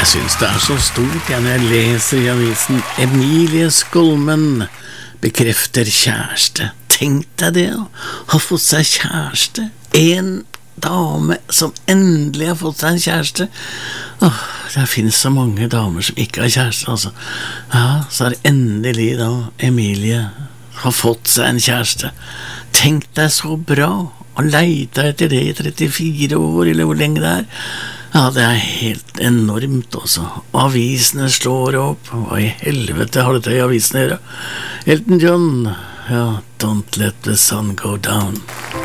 Jeg synes det så stort når jeg leser I avisen Emilie Skolmen bekrefter kjæreste. Tenk deg det, ha fått seg kjæreste. En dame som endelig har fått seg en kjæreste. Det finnes så mange damer som ikke har kjæreste, altså. Ja, så det endelig da Emilie har fått seg en kjæreste. Tenk deg så bra, og leita etter det I 34 år, eller hvor lenge det Ja, det helt enormt også. Avisene slår opp. Hva I helvete har dette I avisene å gjøre? Elton John, ja, Don't let the sun go down.